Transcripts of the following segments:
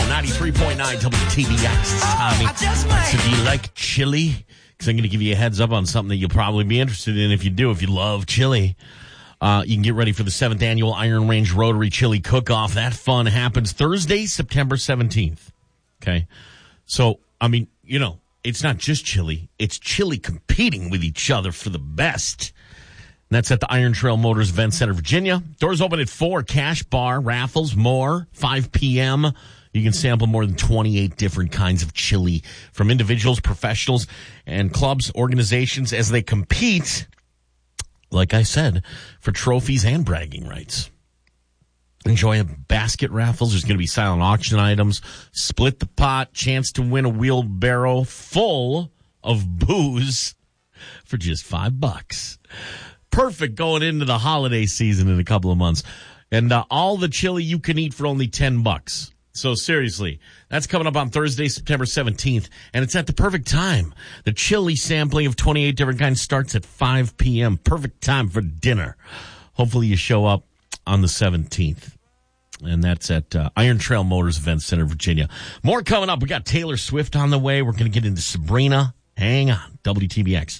93.9 WTBX. It's Tommy. So do you like chili? Because I'm going to give you a heads up on something that you'll probably be interested in if you do, if you love chili. You can get ready for the 7th Annual Iron Range Rotary Chili Cook-Off. That fun happens Thursday, September 17th. Okay? So, I mean, you know, it's not just chili. It's chili competing with each other for the best. And that's at the Iron Trail Motors Event Center, Virginia. Doors open at 4. Cash bar, raffles, more. 5 p.m. You can sample more than 28 different kinds of chili from individuals, professionals, and clubs, organizations as they compete, like I said, for trophies and bragging rights. Enjoy a basket raffles. There's going to be silent auction items. Split the pot. Chance to win a wheelbarrow full of booze for just $5. Perfect going into the holiday season in a couple of months. And all the chili you can eat for only $10. So seriously, that's coming up on Thursday, September 17th, and it's at the perfect time. The chili sampling of 28 different kinds starts at 5 p.m. Perfect time for dinner. Hopefully you show up on the 17th. And that's at Iron Trail Motors Event Center, Virginia. More coming up. We got Taylor Swift on the way. We're going to get into Sabrina. Hang on. WTBX.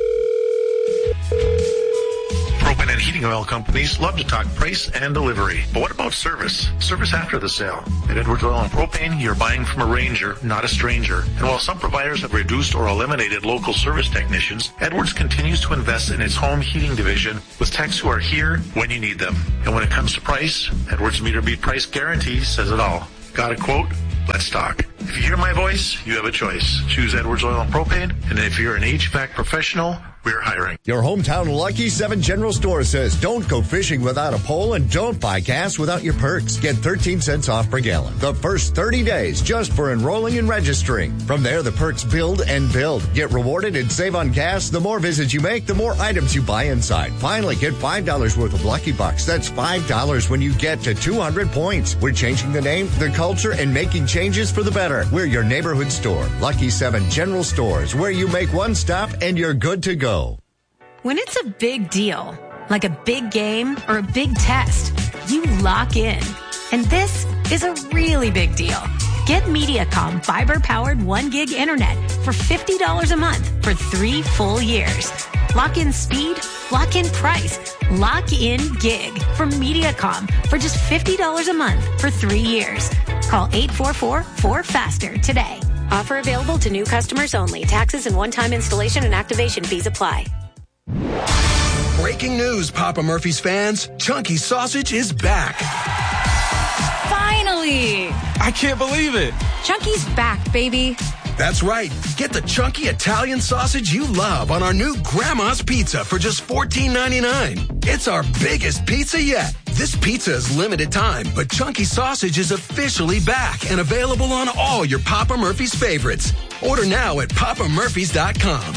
Propane and heating oil companies love to talk price and delivery. But what about service? Service after the sale. At Edwards Oil and Propane, you're buying from a ranger, not a stranger. And while some providers have reduced or eliminated local service technicians, Edwards continues to invest in its home heating division with techs who are here when you need them. And when it comes to price, Edwards Meter Beat Price Guarantee says it all. Got a quote? Let's talk. If you hear my voice, you have a choice. Choose Edwards Oil and Propane. And if you're an HVAC professional, we're hiring. Your hometown Lucky 7 General Store says don't go fishing without a pole and don't buy gas without your perks. Get 13 cents off per gallon the first 30 days just for enrolling and registering. From there, the perks build and build. Get rewarded and save on gas. The more visits you make, the more items you buy inside. Finally, get $5 worth of Lucky Bucks. That's $5 when you get to 200 points. We're changing the name, the culture, and making changes for the better. We're your neighborhood store. Lucky 7 General Stores, where you make one stop and you're good to go. When it's a big deal, like a big game or a big test, you lock in. And this is a really big deal. Get Mediacom fiber-powered 1 gig internet for $50 a month for 3 full years. Lock in speed, lock in price, lock in gig from Mediacom for just $50 a month for 3 years. Call 844-4FASTER today. Offer available to new customers only. Taxes and one-time installation and activation fees apply. Breaking news, Papa Murphy's fans. Chunky Sausage is back. Finally! I can't believe it. Chunky's back, baby. That's right. Get the chunky Italian sausage you love on our new Grandma's Pizza for just $14.99. It's our biggest pizza yet. This pizza is limited time, but Chunky Sausage is officially back and available on all your Papa Murphy's favorites. Order now at papamurphys.com.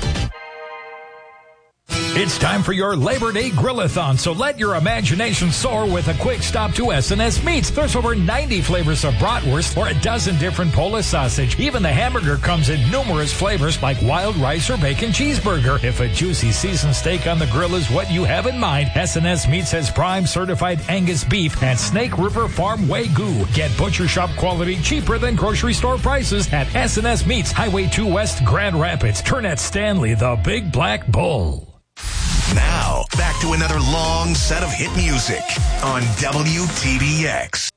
It's time for your Labor Day Grill-a-thon, so let your imagination soar with a quick stop to S&S Meats. There's over 90 flavors of bratwurst or a dozen different Polish sausage. Even the hamburger comes in numerous flavors like wild rice or bacon cheeseburger. If a juicy seasoned steak on the grill is what you have in mind, S&S Meats has prime certified Angus beef and Snake River Farm Wagyu. Get butcher shop quality cheaper than grocery store prices at S&S Meats, Highway 2 West, Grand Rapids. Turn at Stanley, the Big Black Bull. Now, back to another long set of hit music on WTBX.